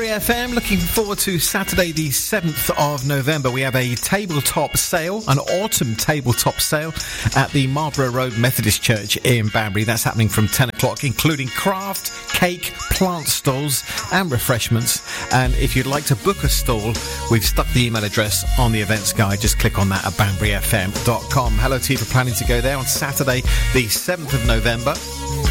Banbury FM, looking forward to Saturday the 7th of November. We have a tabletop sale, an autumn tabletop sale at the Marlborough Road Methodist Church in Banbury. That's happening from 10 o'clock, including craft, cake, plant stalls and refreshments. And if you'd like to book a stall, we've stuck the email address on the events guide. Just click on that at banburyfm.com. Hello to you for planning to go there on Saturday the 7th of November.